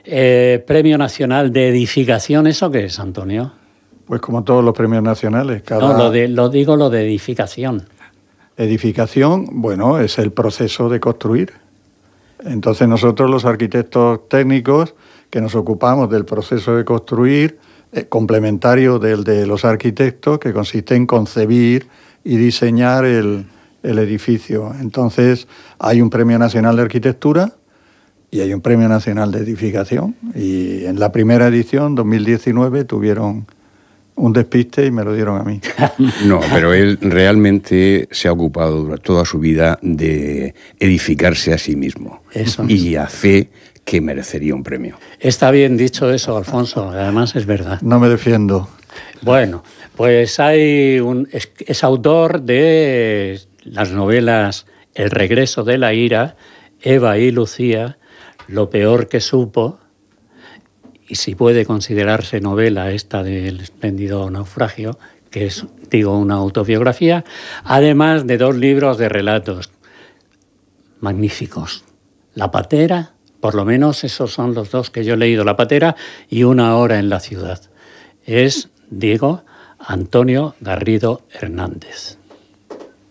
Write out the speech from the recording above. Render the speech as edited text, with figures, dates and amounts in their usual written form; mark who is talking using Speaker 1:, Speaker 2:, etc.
Speaker 1: Premio Nacional de Edificación, ¿eso qué es, Antonio?
Speaker 2: Pues como todos los premios nacionales.
Speaker 1: No, lo de edificación.
Speaker 2: Edificación, bueno, es el proceso de construir. Entonces nosotros los arquitectos técnicos que nos ocupamos del proceso de construir, complementario del de los arquitectos, que consiste en concebir y diseñar el edificio. Entonces hay un Premio Nacional de Arquitectura y hay un Premio Nacional de Edificación. Y en la primera edición, 2019, tuvieron un despiste y me lo dieron a mí.
Speaker 3: No, pero él realmente se ha ocupado durante toda su vida de edificarse a sí mismo.
Speaker 1: Eso es.
Speaker 3: Y a fe que merecería un premio.
Speaker 1: Está bien dicho eso, Alfonso, además es verdad.
Speaker 2: No me defiendo.
Speaker 1: Bueno, pues es autor de las novelas El regreso de la ira, Eva y Lucía, Lo peor que supo, y si puede considerarse novela esta del espléndido naufragio, que es, digo, una autobiografía, además de 2 libros de relatos magníficos. La patera, por lo menos esos son los 2 que yo he leído, La patera y Una hora en la ciudad. Es, digo, Antonio Garrido Hernández.